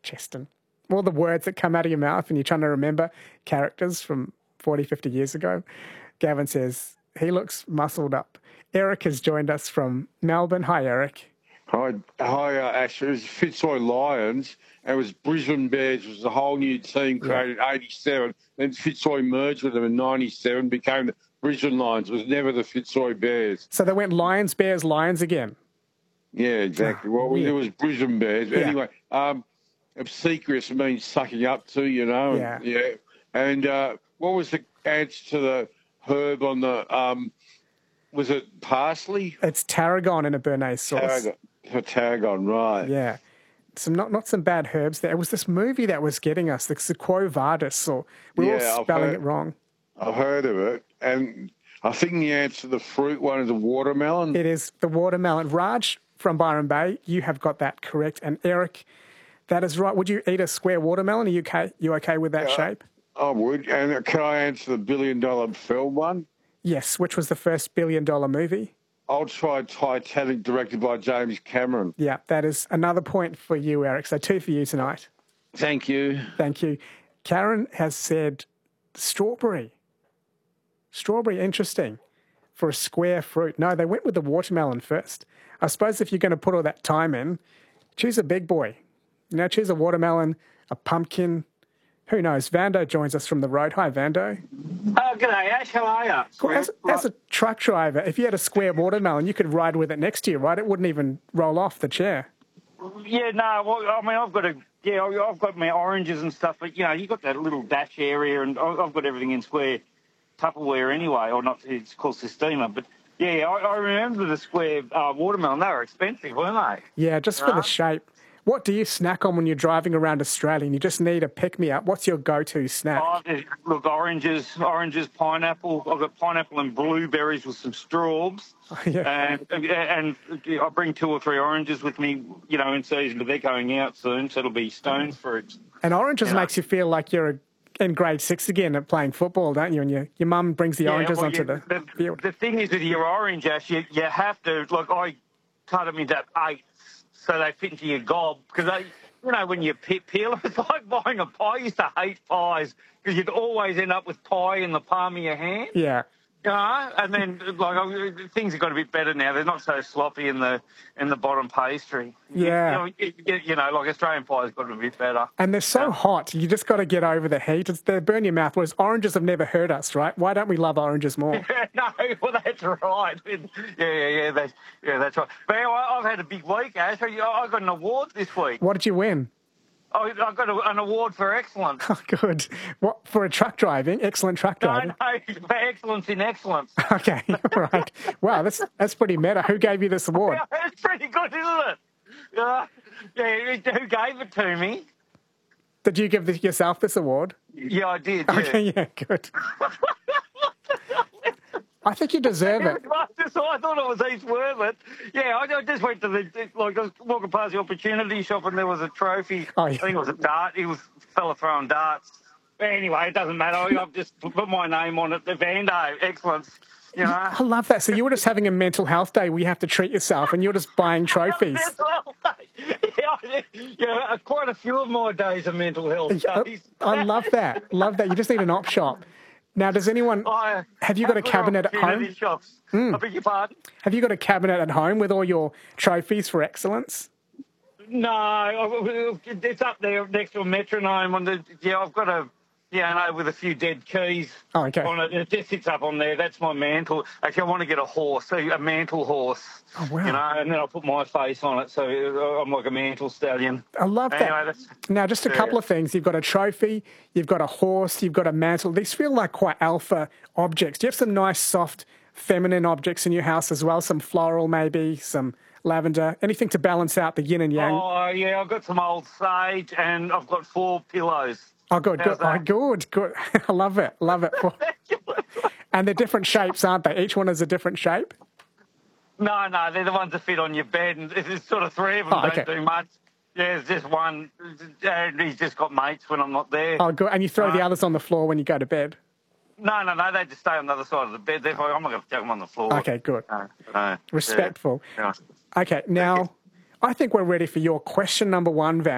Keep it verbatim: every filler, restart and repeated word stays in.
Cheston. All the words that come out of your mouth and you're trying to remember characters from forty, fifty years ago. Gavin says he looks muscled up. Eric has joined us from Melbourne. Hi, Eric. Hi, hi, uh, Ash. It was Fitzroy Lions, and it was Brisbane Bears. It was a whole new team created in eighty-seven. Then Fitzroy merged with them in ninety-seven, became the Brisbane Lions. It was never the Fitzroy Bears. So they went Lions, Bears, Lions again. Yeah, exactly. Well, yeah. it was Brisbane Bears. Yeah. Anyway, um, obsequious means sucking up to, you know. Yeah. And, yeah. And uh, what was the answer to the herb on the, um, was it parsley? It's tarragon in a béarnaise sauce. Tarragon. Tarragon, right. Yeah. Some not not some bad herbs there. It was this movie that was getting us, the Quo Vadis, or we were Yeah, all I've spelling heard- it wrong. I've heard of it. And I think the answer to the fruit one is a watermelon. It is the watermelon. Raj from Byron Bay, you have got that correct. And Eric, that is right. Would you eat a square watermelon? Are you okay, you okay with that Uh, shape? I would. And can I answer the billion dollar film one? Yes, which was the first billion dollar movie? I'll try Titanic, directed by James Cameron. Yeah, that is another point for you, Eric. So two for you tonight. Thank you. Thank you. Karen has said strawberry. Strawberry, interesting. For a square fruit. No, they went with the watermelon first. I suppose if you're going to put all that time in, choose a big boy. You know, choose a watermelon, a pumpkin. Who knows? Vando joins us from the road. Hi, Vando. Oh, g'day, Ash. How are you? Well, as, as a truck driver, if you had a square watermelon, you could ride with it next to you, right? It wouldn't even roll off the chair. Yeah, no, well, I mean, I've got a, yeah, I've got my oranges and stuff, but, you know, you've got that little dash area, and I've got everything in square Tupperware anyway, or not, it's called Sistema, but, yeah, I, I remember the square uh, watermelon. They were expensive, weren't they? Yeah, just for the shape. What do you snack on when you're driving around Australia and you just need a pick-me-up? What's your go-to snack? Oh, look, oranges, oranges, pineapple. I've got pineapple and blueberries with some straws. Oh, yeah. And, and and I bring two or three oranges with me, you know, in season, but they're going out soon, so it'll be stone fruit. And oranges You know. makes you feel like you're in grade six again at playing football, don't you? And your, your mum brings the Yeah, oranges well, onto you- the, the field. The thing is with your orange, Ash, you, you have to, like, I cut them into eighths so they fit into your gob, because they, you know, when you pe- peel them, it's like buying a pie. I used to hate pies because you'd always end up with pie in the palm of your hand. Yeah. You know, and then like oh, things have got a bit better now. They're not so sloppy in the in the bottom pastry. Yeah. You, you, you, you know, like Australian pie's got a bit better. And they're so hot, you just got to get over the heat. It's, they burn your mouth, whereas oranges have never hurt us, right? Why don't we love oranges more? No, well, that's right. Yeah, yeah, yeah, that's, yeah, that's right. But anyway, I've had a big week, Ash. I got an award this week. What did you win? I I got a, an award for excellence. Oh, good. What, for a truck driving? Excellent truck No, driving. no, for excellence in excellence. Okay, all right. Wow, that's that's pretty meta. Who gave you this award? It's pretty good, isn't it? Uh, yeah, who gave it to me? Did you give this, yourself this award? Yeah, I did. Yeah. Okay, yeah, good. I think you deserve it. So I thought it was each worth it. Yeah, I I just went to the, like, I was walking past the opportunity shop and there was a trophy. Oh, yeah. I think it was a dart. It was a fella throwing darts. But anyway, it doesn't matter. I've just put my name on it. The Vando, excellence. You know? I love that. So you were just having a mental health day where you have to treat yourself and you're just buying trophies. Mental health day. Yeah, yeah, quite a few of my days are mental health I, days. I love that. Love that. You just need an op shop. Now, does anyone... I Have you got a good cabinet at opportunity home? Shops. I beg your pardon? Have you got a cabinet at home with all your trophies for excellence? No, it's up there next to a metronome. On the yeah, I've got a yeah, no, with a few dead keys Oh, okay. on it. It just sits up on there. That's my mantle. Actually, I want to get a horse, a mantle horse. Oh, wow. You know, and then I'll put my face on it, so I'm like a mantle stallion. I love that. Anyway, that's, Now, just a Yeah. couple of things. You've got a trophy, you've got a horse, you've got a mantle. These feel like quite alpha objects. Do you have some nice, soft, feminine objects in your house as well? Some floral, maybe, some lavender, anything to balance out the yin and yang? oh yeah, I've got some old sage, and I've got four pillows. Oh, good, good. How's Oh, that? good, good. I love it, love it. And they're different shapes, aren't they? Each one is a different shape? No, no, they're the ones that fit on your bed, and there's sort of three of them Oh, okay. don't do much. Yeah, it's just one, and he's just got mates when I'm not there. Oh, good. And you throw the Uh, others on the floor when you go to bed? No, no, no, they just stay on the other side of the bed. Therefore, I'm not going to chuck them on the floor. Okay, good. No, no, Respectful. Yeah. Okay, now, I think we're ready for your question number one, Van.